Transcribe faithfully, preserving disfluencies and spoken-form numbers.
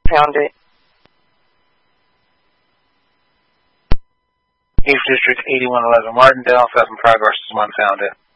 Pound it. Eighth District, eighty-one eleven Martindale, seven progress is one found it.